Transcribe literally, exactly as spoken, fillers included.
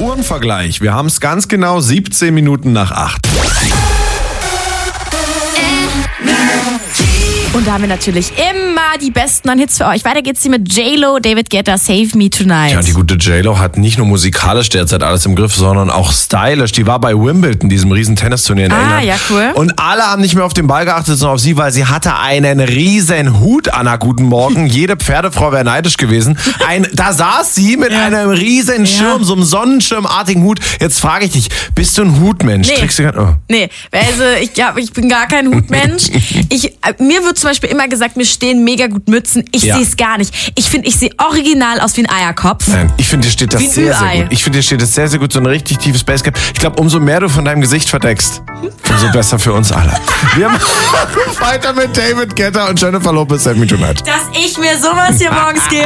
Uhrenvergleich. Wir haben es ganz genau siebzehn Minuten nach acht. Und da haben wir natürlich immer die besten neuen Hits für euch. Weiter geht's hier mit J-Lo, David Guetta, Save Me Tonight. Ja, die gute J-Lo hat nicht nur musikalisch derzeit alles im Griff, sondern auch stylisch. Die war bei Wimbledon, diesem riesen Tennisturnier in ah, England. ja, cool. Und alle haben nicht mehr auf den Ball geachtet, sondern auf sie, weil sie hatte einen riesen Hut, Anna, guten Morgen. Jede Pferdefrau wäre neidisch gewesen. Ein, da saß sie mit ja. einem riesen Schirm, ja. so einem sonnenschirmartigen Hut. Jetzt frage ich dich, bist du ein Hutmensch? Nee, Trägst du grad, oh. nee. Also ich glaube, ich bin gar kein Hutmensch. ich, mir wird zum Beispiel immer gesagt, mir stehen mega gut Mützen. Ich Ja. sehe es gar nicht. Ich finde, ich sehe original aus wie ein Eierkopf. Nein, ich finde, dir steht das Wie ein sehr, sehr Ü-Ei. gut. Ich finde, dir steht das sehr, sehr gut. So ein richtig tiefes Basecap. Ich glaube, umso mehr du von deinem Gesicht verdeckst, umso besser für uns alle. Wir machen weiter mit David Guetta und Jennifer Lopez, Save Me Tonight. Dass ich mir sowas hier morgens gebe.